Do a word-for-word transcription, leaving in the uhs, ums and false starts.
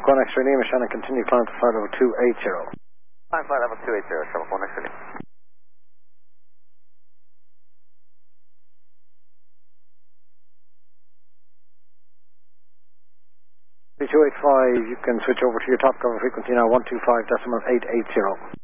one X-ray Lima, Shannon, continue climb to flight level two eighty. Climb flight level two eighty, Sherlock one X-ray Lima. two eighty-five, you can switch over to your top cover frequency now, one two five decimal eight eight zero.